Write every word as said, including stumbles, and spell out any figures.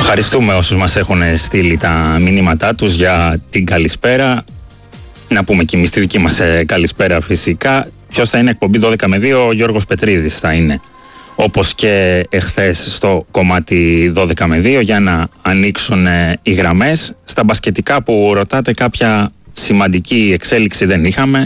Ευχαριστούμε όσους μας έχουν στείλει τα μηνύματά τους για την καλησπέρα. Να πούμε και εμείς τη δική μας καλησπέρα φυσικά. Ποιος θα είναι εκπομπή δώδεκα με δύο, ο Γιώργος Πετρίδης θα είναι. Όπως και εχθές στο κομμάτι δώδεκα με δύο, για να ανοίξουν οι γραμμές. Στα μπασκετικά που ρωτάτε, κάποια σημαντική εξέλιξη δεν είχαμε.